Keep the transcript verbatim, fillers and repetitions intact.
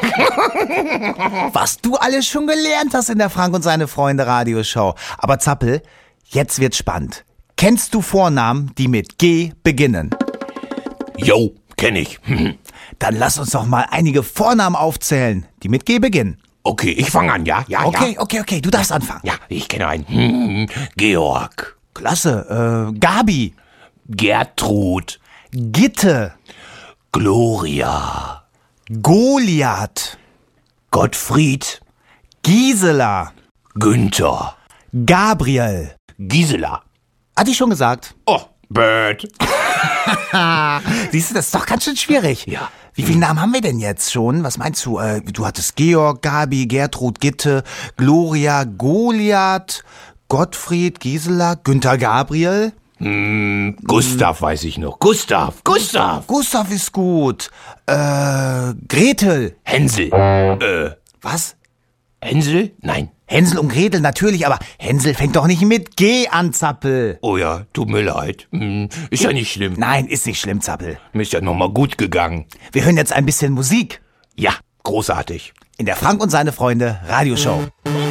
Was du alles schon gelernt hast in der Frank und seine Freunde Radioshow. Aber Zappel, jetzt wird's spannend. Kennst du Vornamen, die mit G beginnen? Jo, kenn ich. Dann lass uns doch mal einige Vornamen aufzählen, die mit G beginnen. Okay, ich fange an, ja? Ja, Okay, ja. okay, okay, du darfst anfangen. Ja, ich kenne einen. Hm, Georg. Klasse, äh, Gabi. Gertrud. Gitte. Gloria. Goliath. Gottfried. Gisela. Günther. Gabriel. Gisela. Hatte ich schon gesagt. Oh, Bert. Siehst du, das ist doch ganz schön schwierig. Ja. Wie viele Namen haben wir denn jetzt schon? Was meinst du? Äh, du hattest Georg, Gabi, Gertrud, Gitte, Gloria, Goliath, Gottfried, Gisela, Günther, Gabriel. Hm, Gustav weiß ich noch. Gustav, Gustav. Gustav ist gut. Äh, Gretel. Hänsel. Äh, Was? Hänsel? Nein. Hänsel und Gretel natürlich, aber Hänsel fängt doch nicht mit G an, Zappel. Oh ja, tut mir leid. Hm, ist ja nicht schlimm. Nein, ist nicht schlimm, Zappel. Mir ist ja nochmal gut gegangen. Wir hören jetzt ein bisschen Musik Ja, großartig. in der Frank und seine Freunde Radioshow.